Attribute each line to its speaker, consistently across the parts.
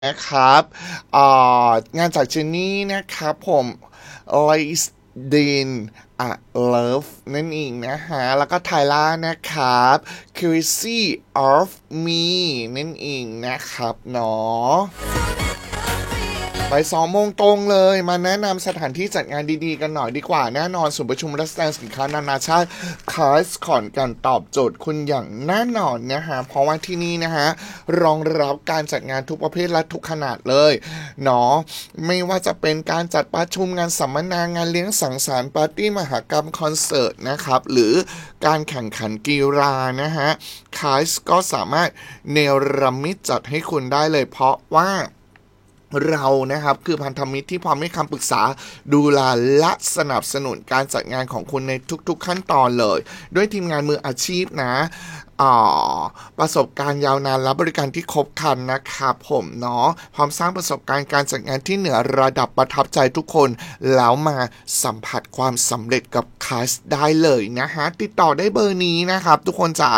Speaker 1: นะครับงานจากเจนนี่นะครับผม Lies Din a Love นั่นเองนะฮะแล้วก็ไทล่านะครับ Crazy of Me นั่นเองนะครับเนาะไป2 โมงตรงเลยมาแนะนำสถานที่จัดงานดีๆกันหน่อยดีกว่าแน่นอนศูนย์ประชุมและแสดงสินค้านานาชาติคาสขอนแก่นตอบโจทย์คุณอย่างแน่นอนนะฮะเพราะว่าที่นี่นะฮะรองรับการจัดงานทุกประเภทและทุกขนาดเลยเนาะไม่ว่าจะเป็นการจัดประชุมงานสัมมนางานเลี้ยงสังสรรค์ปาร์ตี้มหกรรมคอนเสิร์ตนะครับหรือการแข่งขันกีฬานะฮะคาสก็สามารถเนรมิตจัดให้คุณได้เลยเพราะว่าเรานะครับคือพันธมิตรที่พร้อมให้คำปรึกษาดูแลและสนับสนุนการจัดงานของคุณในทุกๆขั้นตอนเลยด้วยทีมงานมืออาชีพนะประสบการณ์ยาวนานและบริการที่ครบครันนะครับผมเนาะพร้อมสร้างประสบการณ์การจัดงานที่เหนือระดับประทับใจทุกคนแล้วมาสัมผัสความสำเร็จกับคลาสได้เลยนะฮะติดต่อได้เบอร์นี้นะครับทุกคนจ๋า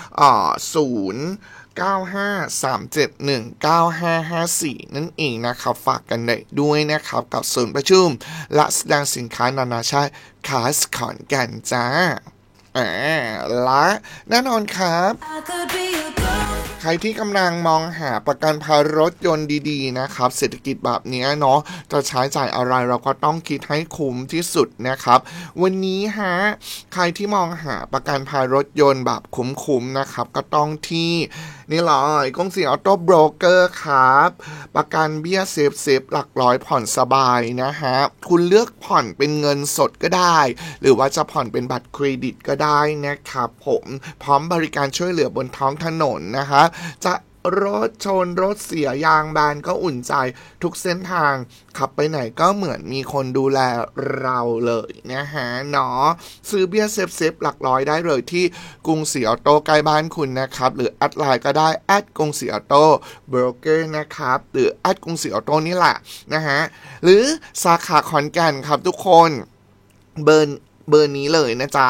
Speaker 1: 0953719554นั่นเองนะครับฝากกันได้ด้วยนะครับกับศูนย์ประชุมและแสดงสินค้านานาชาติคาสขอนแก่นจ้าและแน่นอนครับใครที่กำลังมองหาประกันภัยรถยนต์ดีๆนะครับเศรษฐกิจแบบนี้เนาะจะใช้จ่ายอะไรเราก็ต้องคิดให้คุ้มที่สุดนะครับวันนี้ฮะใครที่มองหาประกันภัยรถยนต์แบบคุ้มๆนะครับก็ต้องที่นี่เลยกรุงศรีออโต้โบรกเกอร์ครับประกันเบี้ยเซฟหลักร้อยผ่อนสบายนะฮะคุณเลือกผ่อนเป็นเงินสดก็ได้หรือว่าจะผ่อนเป็นบัตรเครดิตก็ได้นะครับผมพร้อมบริการช่วยเหลือบนท้องถนนนะคะจะรถชนรถเสียยางแบนก็อุ่นใจทุกเส้นทางขับไปไหนก็เหมือนมีคนดูแลเราเลยนะฮะเนาะซื้อเบี้ยเซฟหลักร้อยได้เลยที่กรุงศรีออโต้ใกล้บ้านคุณนะครับหรือแอดไลน์ก็ได้แอดกรุงศรีออโต้โบรกเกอร์นะครับหรือแอดกรุงศรีออโต้นี่แหละนะฮะหรือสาขาขอนแก่นครับทุกคนเบอร์นี้เลยนะจ๊ะ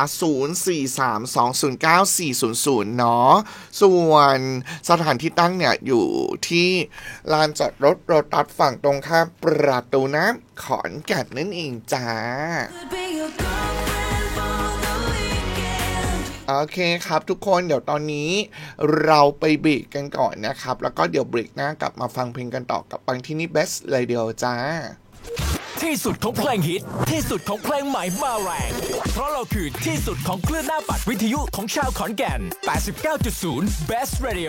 Speaker 1: 0432094400เนาะส่วนสถานที่ตั้งเนี่ยอยู่ที่ลานจอดรถโรตัสฝั่งตรงข้ามประตูน้ำขอนแก่นนั่นเองจ้าโอเคครับทุกคนเดี๋ยวตอนนี้เราไปเบรกกันก่อนนะครับแล้วก็เดี๋ยวเบรกหน้ากลับมาฟังเพลงกันต่อกับฟังที่นี่เบสเลยเดียวจ้า
Speaker 2: ที่สุดของเพลงฮิตที่สุดของเพลงใหม่มาแรงเพราะเราคือที่สุดของคลื่นหน้าปัดวิทยุของชาวขอนแก่น 89.0 Best Radio